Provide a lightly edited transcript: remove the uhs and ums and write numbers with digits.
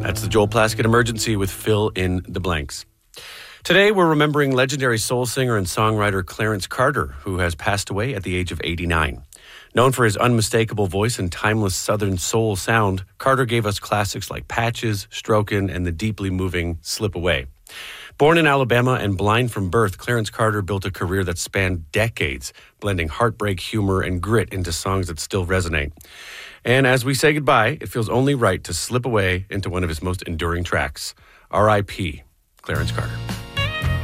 That's the Joel Plaskett Emergency with Fill in the Blanks. Today, we're remembering legendary soul singer and songwriter Clarence Carter, who has passed away at the age of 89. Known for his unmistakable voice and timeless Southern soul sound, Carter gave us classics like Patches, Strokin', and the deeply moving Slip Away. Born in Alabama and blind from birth, Clarence Carter built a career that spanned decades, blending heartbreak, humor, and grit into songs that still resonate. And as we say goodbye, it feels only right to slip away into one of his most enduring tracks, R.I.P. Clarence Carter.